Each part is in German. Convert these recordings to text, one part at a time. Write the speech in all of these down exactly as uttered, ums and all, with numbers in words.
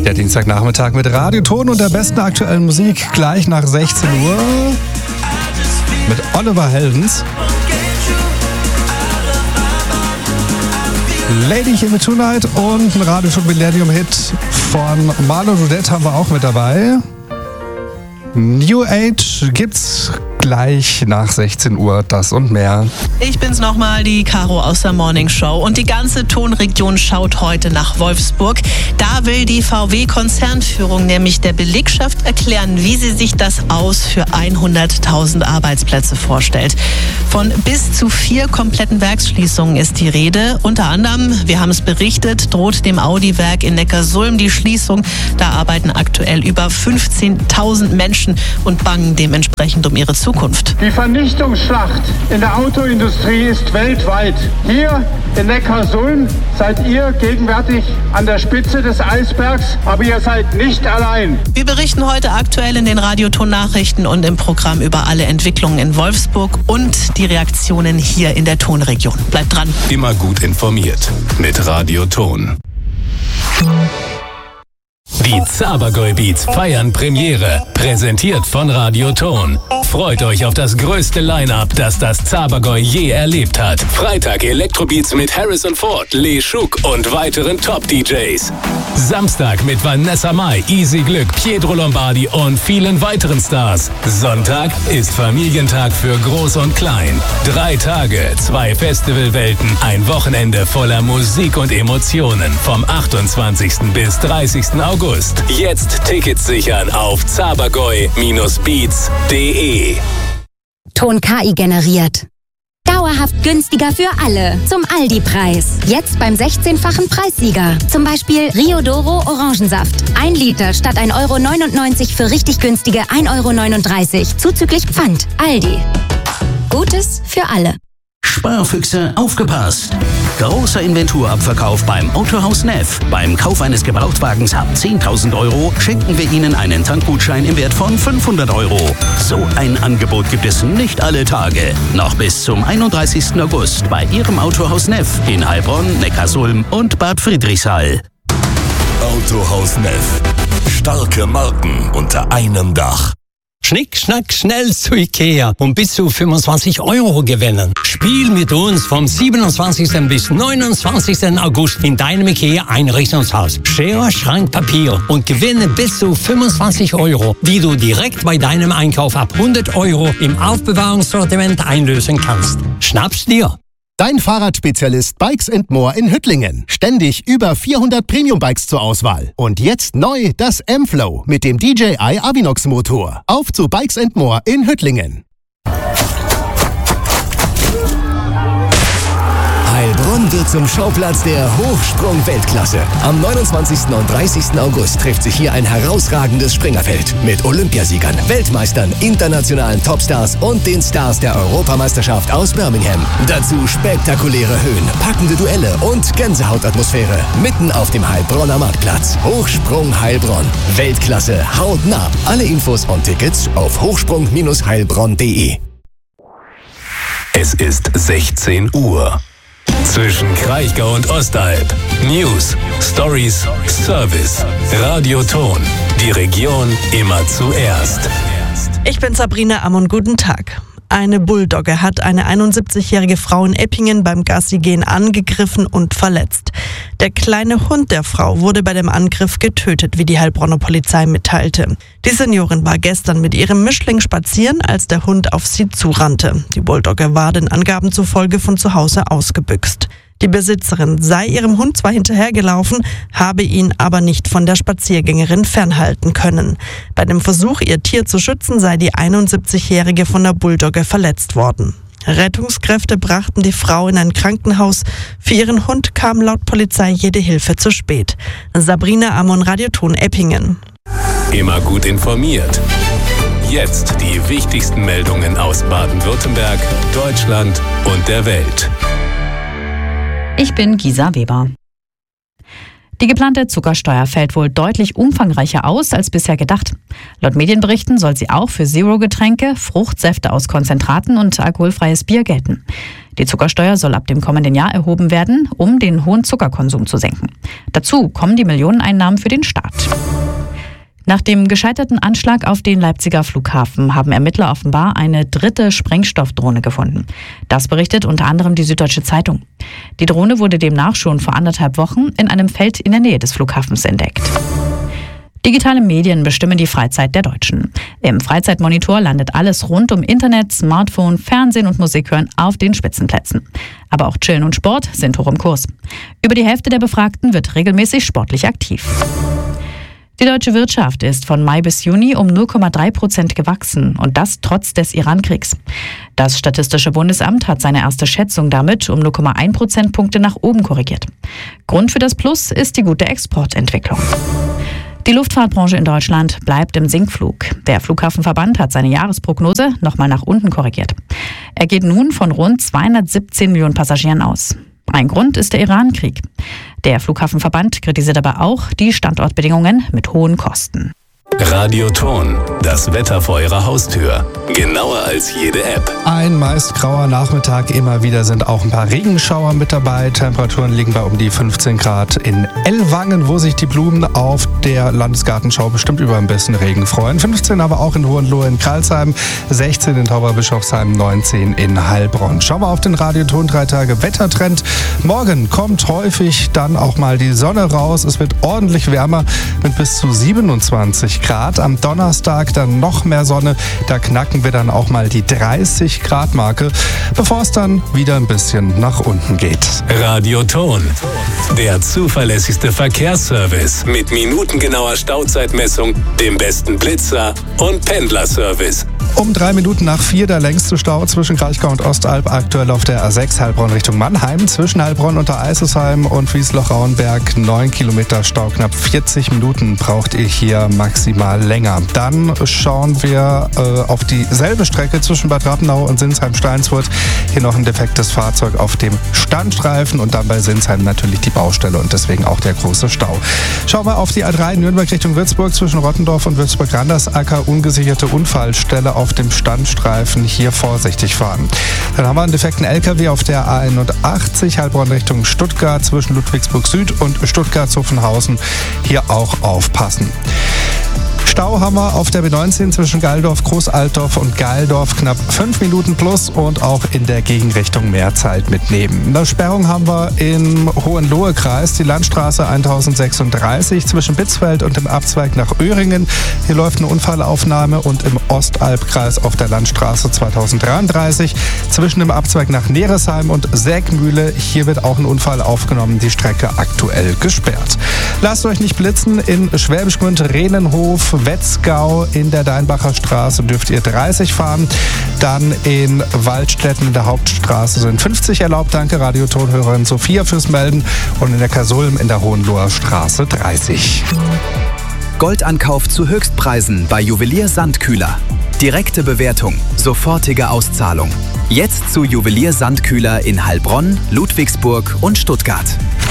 Der Dienstagnachmittag mit Radioton und der besten aktuellen Musik gleich nach sechzehn Uhr mit Oliver Heldens. Lady Here with Tonight und ein Radioton Millennium-Hit von Marlo Dudette haben wir auch mit dabei. New Age gibt's gleich nach sechzehn Uhr, das und mehr. Ich bin's nochmal, die Caro aus der Morning Show. Und die ganze Tonregion schaut heute nach Wolfsburg. Da will die V W-Konzernführung nämlich der Belegschaft erklären, wie sie sich das Aus für hunderttausend Arbeitsplätze vorstellt. Von bis zu vier kompletten Werksschließungen ist die Rede. Unter anderem, wir haben es berichtet, droht dem Audi-Werk in Neckarsulm die Schließung. Da arbeiten aktuell über fünfzehntausend Menschen und bangen dementsprechend um ihre Zukunft. Die Vernichtungsschlacht in der Autoindustrie ist weltweit. Hier in Neckarsulm seid ihr gegenwärtig an der Spitze des Eisbergs, aber ihr seid nicht allein. Wir berichten heute aktuell in den Radioton-Nachrichten und im Programm über alle Entwicklungen in Wolfsburg und die Reaktionen hier in der Tonregion. Bleibt dran. Immer gut informiert mit Radioton. Die Zabergäu Beats feiern Premiere, präsentiert von Radioton. Freut euch auf das größte Line-Up, das das Zabergäu je erlebt hat. Freitag Elektrobeats mit Harrison Ford, Lee Schuck und weiteren Top-D Js. Samstag mit Vanessa Mai, Easy Glück, Pietro Lombardi und vielen weiteren Stars. Sonntag ist Familientag für Groß und Klein. Drei Tage, zwei Festivalwelten, ein Wochenende voller Musik und Emotionen. Vom achtundzwanzigsten bis dreißigsten August. Jetzt Tickets sichern auf zabergäu Bindestrich beats Punkt de. Ton K I generiert. Dauerhaft günstiger für alle. Zum Aldi-Preis. Jetzt beim sechzehnfachen Preissieger. Zum Beispiel Rio Doro Orangensaft. Ein Liter statt ein Euro neunundneunzig für richtig günstige ein Euro neununddreißig. Zuzüglich Pfand. Aldi. Gutes für alle. Sparfüchse, aufgepasst! Großer Inventurabverkauf beim Autohaus Neff. Beim Kauf eines Gebrauchtwagens ab zehntausend Euro schenken wir Ihnen einen Tankgutschein im Wert von fünfhundert Euro. So ein Angebot gibt es nicht alle Tage. Noch bis zum einunddreißigsten August bei Ihrem Autohaus Neff in Heilbronn, Neckarsulm und Bad Friedrichshall. Autohaus Neff. Starke Marken unter einem Dach. Schnick, schnack, schnell zu Ikea und bis zu fünfundzwanzig Euro gewinnen. Spiel mit uns vom siebenundzwanzigsten bis neunundzwanzigsten August in deinem Ikea-Einrichtungshaus. Schere, Schrank, Papier und gewinne bis zu fünfundzwanzig Euro, die du direkt bei deinem Einkauf ab hundert Euro im Aufbewahrungssortiment einlösen kannst. Schnapp's dir! Dein Fahrradspezialist Bikes and More in Hüttlingen. Ständig über vierhundert Premium-Bikes zur Auswahl. Und jetzt neu das M-Flow mit dem D J I Avinox-Motor. Auf zu Bikes and More in Hüttlingen. Heilbronn wird zum Schauplatz der Hochsprung-Weltklasse. Am neunundzwanzigsten und dreißigsten August trifft sich hier ein herausragendes Springerfeld mit Olympiasiegern, Weltmeistern, internationalen Topstars und den Stars der Europameisterschaft aus Birmingham. Dazu spektakuläre Höhen, packende Duelle und Gänsehautatmosphäre mitten auf dem Heilbronner Marktplatz. Hochsprung Heilbronn. Weltklasse hautnah. Alle Infos und Tickets auf hochsprung Bindestrich heilbronn Punkt de. Es ist sechzehn Uhr. Zwischen Kraichgau und Ostalb. News, Stories, Service. Radioton. Die Region immer zuerst. Ich bin Sabrina Ammon, guten Tag. Eine Bulldogge hat eine einundsiebzigjährige Frau in Eppingen beim Gassigehen angegriffen und verletzt. Der kleine Hund der Frau wurde bei dem Angriff getötet, wie die Heilbronner Polizei mitteilte. Die Seniorin war gestern mit ihrem Mischling spazieren, als der Hund auf sie zurannte. Die Bulldogge war den Angaben zufolge von zu Hause ausgebüxt. Die Besitzerin sei ihrem Hund zwar hinterhergelaufen, habe ihn aber nicht von der Spaziergängerin fernhalten können. Bei dem Versuch, ihr Tier zu schützen, sei die einundsiebzigjährige von der Bulldogge verletzt worden. Rettungskräfte brachten die Frau in ein Krankenhaus. Für ihren Hund kam laut Polizei jede Hilfe zu spät. Sabrina Ammon, Radioton Eppingen. Immer gut informiert. Jetzt die wichtigsten Meldungen aus Baden-Württemberg, Deutschland und der Welt. Ich bin Gisa Weber. Die geplante Zuckersteuer fällt wohl deutlich umfangreicher aus als bisher gedacht. Laut Medienberichten soll sie auch für Zero-Getränke, Fruchtsäfte aus Konzentraten und alkoholfreies Bier gelten. Die Zuckersteuer soll ab dem kommenden Jahr erhoben werden, um den hohen Zuckerkonsum zu senken. Dazu kommen die Millioneneinnahmen für den Staat. Nach dem gescheiterten Anschlag auf den Leipziger Flughafen haben Ermittler offenbar eine dritte Sprengstoffdrohne gefunden. Das berichtet unter anderem die Süddeutsche Zeitung. Die Drohne wurde demnach schon vor anderthalb Wochen in einem Feld in der Nähe des Flughafens entdeckt. Digitale Medien bestimmen die Freizeit der Deutschen. Im Freizeitmonitor landet alles rund um Internet, Smartphone, Fernsehen und Musik hören auf den Spitzenplätzen. Aber auch Chillen und Sport sind hoch im Kurs. Über die Hälfte der Befragten wird regelmäßig sportlich aktiv. Die deutsche Wirtschaft ist von Mai bis Juni um null Komma drei Prozent gewachsen und das trotz des Iran-Kriegs. Das Statistische Bundesamt hat seine erste Schätzung damit um null Komma eins Prozentpunkte nach oben korrigiert. Grund für das Plus ist die gute Exportentwicklung. Die Luftfahrtbranche in Deutschland bleibt im Sinkflug. Der Flughafenverband hat seine Jahresprognose nochmal nach unten korrigiert. Er geht nun von rund zweihundertsiebzehn Millionen Passagieren aus. Ein Grund ist der Iran-Krieg. Der Flughafenverband kritisiert aber auch die Standortbedingungen mit hohen Kosten. Radioton, das Wetter vor Ihrer Haustür. Genauer als jede App. Ein meist grauer Nachmittag, immer wieder sind auch ein paar Regenschauer mit dabei. Temperaturen liegen bei um die fünfzehn Grad in Ellwangen, wo sich die Blumen auf der Landesgartenschau bestimmt über ein bisschen Regen freuen. fünfzehn aber auch in Hohenlohe in Karlsheim, sechzehn in Tauberbischofsheim, neunzehn in Heilbronn. Schauen wir auf den Radioton drei Tage Wettertrend. Morgen kommt häufig dann auch mal die Sonne raus. Es wird ordentlich wärmer mit bis zu siebenundzwanzig Grad. Am Donnerstag dann noch mehr Sonne. Da knacken wir dann auch mal die dreißig Grad Marke, bevor es dann wieder ein bisschen nach unten geht. Radioton, der zuverlässigste Verkehrsservice mit minutengenauer Stauzeitmessung, dem besten Blitzer und Pendlerservice. Um drei Minuten nach vier der längste Stau zwischen Kraichgau und Ostalb, aktuell auf der A sechs Heilbronn Richtung Mannheim. Zwischen Heilbronn und der Eisesheim und Wiesloch-Rauenberg neun Kilometer Stau, knapp vierzig Minuten braucht ihr hier maximal länger. Dann schauen wir äh, auf dieselbe Strecke zwischen Bad Rappenau und Sinsheim-Steinsfurt. Hier noch ein defektes Fahrzeug auf dem Standstreifen und dann bei Sinsheim natürlich die Baustelle und deswegen auch der große Stau. Schauen wir auf die A drei Nürnberg Richtung Würzburg zwischen Rottendorf und Würzburg-Randersacker. Ungesicherte Unfallstelle auf dem Standstreifen, hier vorsichtig fahren. Dann haben wir einen defekten L K W auf der A einundachtzig, Heilbronn Richtung Stuttgart zwischen Ludwigsburg Süd und Stuttgart-Zuffenhausen. Hier auch aufpassen. Stau haben wir auf der B neunzehn zwischen Geildorf, Großaltdorf und Geildorf, knapp fünf Minuten plus und auch in der Gegenrichtung mehr Zeit mitnehmen. Eine Sperrung haben wir im Hohenlohe-Kreis, die Landstraße tausendsechsunddreißig zwischen Bitzfeld und dem Abzweig nach Öhringen. Hier läuft eine Unfallaufnahme und im Ostalbkreis auf der Landstraße zweitausenddreiunddreißig zwischen dem Abzweig nach Neresheim und Sägmühle. Hier wird auch ein Unfall aufgenommen, die Strecke aktuell gesperrt. Lasst euch nicht blitzen, in Schwäbisch Gmünd, Rehnenhof, Wetzgau in der Deinbacher Straße dürft ihr dreißig fahren. Dann in Waldstätten in der Hauptstraße sind fünfzig erlaubt. Danke Radiotonhörerin Sophia fürs Melden. Und in der Kasulm in der Hohenloher Straße dreißig. Goldankauf zu Höchstpreisen bei Juwelier Sandkühler. Direkte Bewertung, sofortige Auszahlung. Jetzt zu Juwelier Sandkühler in Heilbronn, Ludwigsburg und Stuttgart.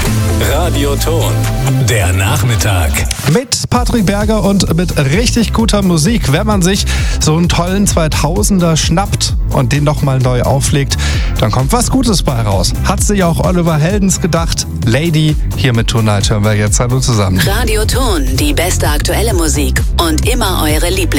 Radioton, der Nachmittag. Mit Patrick Berger und mit richtig guter Musik. Wenn man sich so einen tollen zweitausender schnappt und den nochmal neu auflegt, dann kommt was Gutes bei raus. Hat sich auch Oliver Heldens gedacht. Lady, hier mit Tonight hören wir jetzt. Hallo zusammen. Radioton, die beste aktuelle Musik und immer eure Lieblings